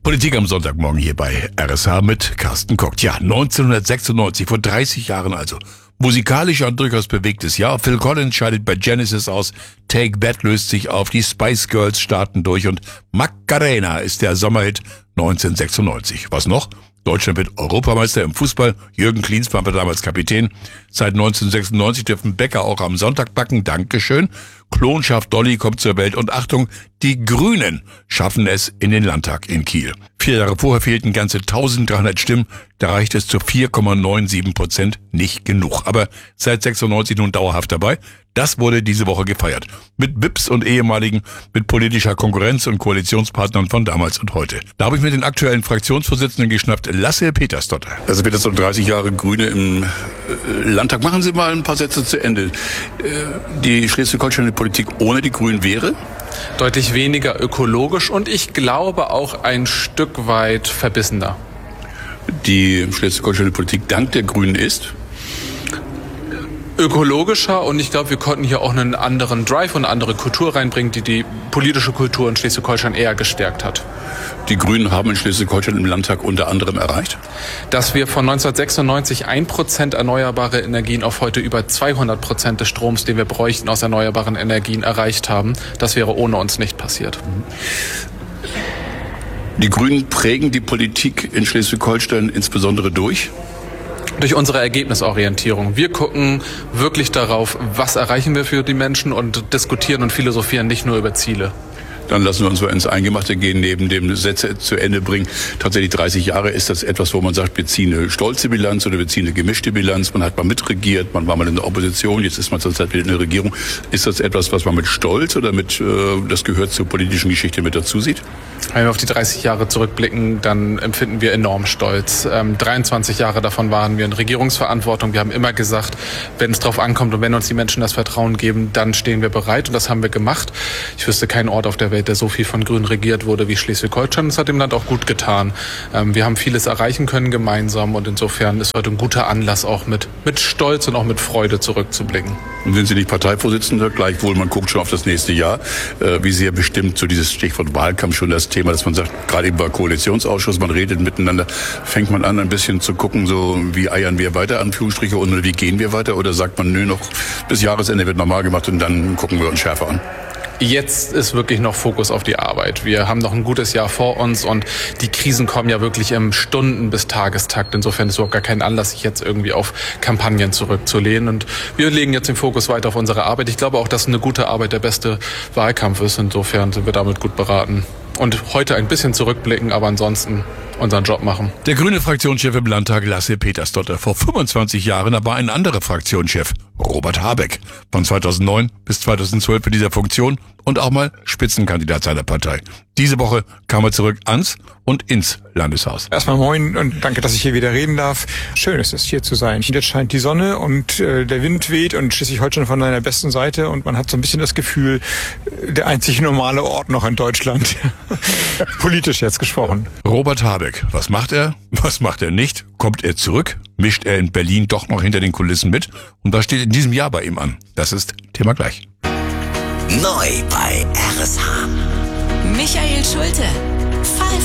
Politik am Sonntagmorgen hier bei RSH mit Carsten Koch. Ja, 1996, vor 30 Jahren also. Musikalisch ein durchaus bewegtes Jahr. Phil Collins scheidet bei Genesis aus, Take That löst sich auf, die Spice Girls starten durch und Macarena ist der Sommerhit 1996. Was noch? Deutschland wird Europameister im Fußball. Jürgen Klinsmann war damals Kapitän. Seit 1996 dürfen Bäcker auch am Sonntag backen. Dankeschön. Klonschaf Dolly kommt zur Welt. Und Achtung, die Grünen schaffen es in den Landtag in Kiel. 4 Jahre vorher fehlten ganze 1300 Stimmen. Da reicht es zu 4,97%. Nicht genug. Aber seit 96 nun dauerhaft dabei. Das wurde diese Woche gefeiert. Mit BIPs und ehemaligen, mit politischer Konkurrenz und Koalitionspartnern von damals und heute. Da habe ich mir den aktuellen Fraktionsvorsitzenden geschnappt, Lasse Petersdotter. Lasse Petersdotter, 30 Jahre Grüne im Landtag. Machen Sie mal ein paar Sätze zu Ende. Die Schleswig-Holsteiner Politik ohne die Grünen wäre? Deutlich weniger ökologisch und ich glaube auch ein Stück weit verbissener. Die Schleswig-Holsteiner Politik dank der Grünen ist? Ökologischer und ich glaube, wir konnten hier auch einen anderen Drive und eine andere Kultur reinbringen, die die politische Kultur in Schleswig-Holstein eher gestärkt hat. Die Grünen haben in Schleswig-Holstein im Landtag unter anderem erreicht? Dass wir von 1996 1% erneuerbare Energien auf heute über 200% des Stroms, den wir bräuchten, aus erneuerbaren Energien erreicht haben. Das wäre ohne uns nicht passiert. Die Grünen prägen die Politik in Schleswig-Holstein insbesondere durch unsere Ergebnisorientierung. Wir gucken wirklich darauf, was erreichen wir für die Menschen und diskutieren und philosophieren nicht nur über Ziele. Dann lassen wir uns mal ins Eingemachte gehen, neben dem Sätze zu Ende bringen. Tatsächlich 30 Jahre ist das etwas, wo man sagt, wir ziehen eine stolze Bilanz oder wir ziehen eine gemischte Bilanz. Man hat mal mitregiert, man war mal in der Opposition, jetzt ist man zurzeit wieder in der Regierung. Ist das etwas, was man mit Stolz oder mit, das gehört zur politischen Geschichte mit dazu sieht? Wenn wir auf die 30 Jahre zurückblicken, dann empfinden wir enorm Stolz. 23 Jahre davon waren wir in Regierungsverantwortung. Wir haben immer gesagt, wenn es drauf ankommt und wenn uns die Menschen das Vertrauen geben, dann stehen wir bereit und das haben wir gemacht. Ich wüsste keinen Ort auf der Welt, der so viel von Grünen regiert wurde wie Schleswig-Holstein. Das hat dem Land auch gut getan. Wir haben vieles erreichen können gemeinsam und insofern ist heute ein guter Anlass, auch mit Stolz und auch mit Freude zurückzublicken. Und sind Sie nicht Parteivorsitzender? Gleichwohl, man guckt schon auf das nächste Jahr. Wie sehr bestimmt so dieses Stichwort Wahlkampf schon das Thema, dass man sagt, gerade eben bei Koalitionsausschuss, man redet miteinander, fängt man an, ein bisschen zu gucken, so wie eiern wir weiter, Anführungsstriche, und wie gehen wir weiter? Oder sagt man, nö, noch bis Jahresende wird normal gemacht und dann gucken wir uns schärfer an? Jetzt ist wirklich noch Fokus auf die Arbeit. Wir haben noch ein gutes Jahr vor uns und die Krisen kommen ja wirklich im Stunden- bis Tagestakt. Insofern ist überhaupt gar kein Anlass, sich jetzt irgendwie auf Kampagnen zurückzulehnen. Und wir legen jetzt den Fokus weiter auf unsere Arbeit. Ich glaube auch, dass eine gute Arbeit der beste Wahlkampf ist. Insofern sind wir damit gut beraten. Und heute ein bisschen zurückblicken, aber ansonsten unseren Job machen. Der grüne Fraktionschef im Landtag, Lasse Petersdotter. Vor 25 Jahren aber ein anderer Fraktionschef, Robert Habeck. Von 2009 bis 2012 in dieser Funktion und auch mal Spitzenkandidat seiner Partei. Diese Woche kam er zurück ans und ins Landeshaus. Erstmal moin und danke, dass ich hier wieder reden darf. Schön ist es, hier zu sein. Jetzt scheint die Sonne und der Wind weht und Schleswig-Holstein von seiner besten Seite und man hat so ein bisschen das Gefühl, der einzig normale Ort noch in Deutschland. Politisch jetzt gesprochen. Robert Habeck, was macht er? Was macht er nicht? Kommt er zurück? Mischt er in Berlin doch noch hinter den Kulissen mit? Und was steht in diesem Jahr bei ihm an? Das ist Thema gleich. Neu bei RSH. Michael Schulte. Fall